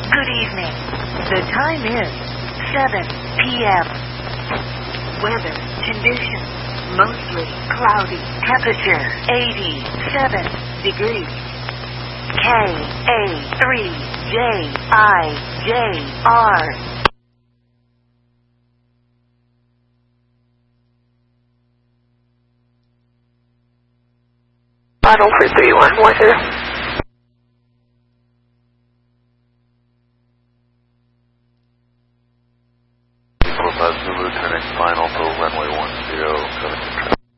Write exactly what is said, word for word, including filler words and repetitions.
Good evening. The time is seven p.m. Weather conditions. Mostly cloudy. Temperature eighty-seven degrees. K A three J I J R. Model for three one one zero. Zulu turning final for runway one zero, coming to